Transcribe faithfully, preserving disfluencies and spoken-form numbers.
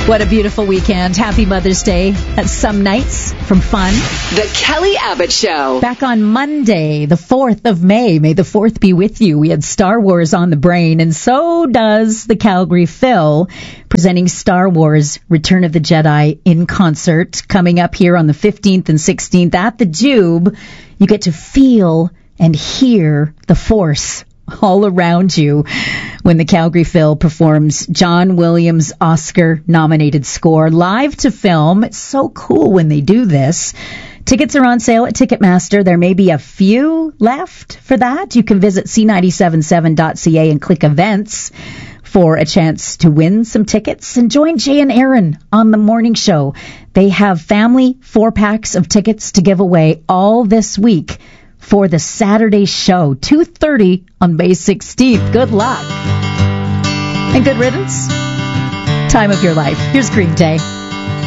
What a beautiful weekend. Happy Mother's Day. That's some nights from fun. The Kelly Abbott Show. Back on Monday, the fourth of May. May the fourth be with you. We had Star Wars on the brain, and so does the Calgary Phil, presenting Star Wars Return of the Jedi in concert, coming up here on the fifteenth and sixteenth at the Jube. You get to feel and hear the Force all around you when the Calgary Phil performs John Williams' Oscar-nominated score live to film. It's so cool when they do this. Tickets are on sale at Ticketmaster. There may be a few left for that. You can visit c nine seven seven dot c a and click events for a chance to win some tickets. And join Jay and Aaron on the morning show. They have family four-packs of tickets to give away all this week for the Saturday show, two thirty on May sixteenth. Good luck. And good riddance. Time of your life. Here's Green Day.